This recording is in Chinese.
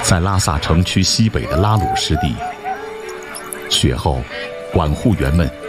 在拉萨城区西北的拉鲁湿地，雪后，管护员们